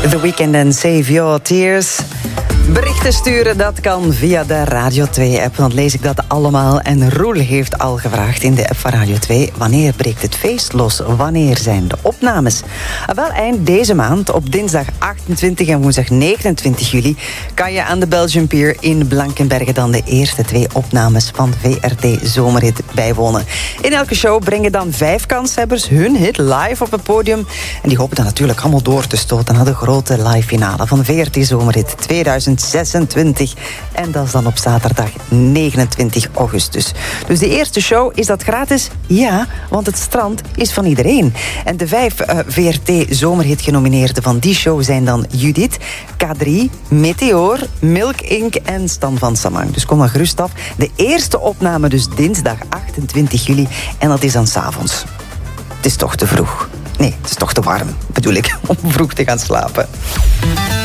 The Weeknd en Save Your Tears. Berichten sturen, dat kan via de Radio 2-app. Dan lees ik dat allemaal. En Roel heeft al gevraagd in de app van Radio 2... wanneer breekt het feest los? Wanneer zijn de opnames? Wel, eind deze maand, op dinsdag 28 en woensdag 29 juli... kan je aan de Belgian Pier in Blankenberge... dan de eerste 2 opnames van VRT Zomerhit bijwonen. In elke show brengen dan 5 kanshebbers hun hit live op het podium. En die hopen dan natuurlijk allemaal door te stoten... naar de grote live finale van VRT Zomerhit 2026. En dat is dan op zaterdag 29 augustus. Dus de eerste show, is dat gratis? Ja, want het strand is van iedereen. En de 5 VRT Zomerhit genomineerden van die show zijn dan Judith, K3, Meteor, Milk Inc. en Stan van Samang. Dus kom maar gerust af. De eerste opname dus dinsdag 28 juli. En dat is dan 's avonds. Het is toch te vroeg. Nee, het is toch te warm, bedoel ik, om vroeg te gaan slapen.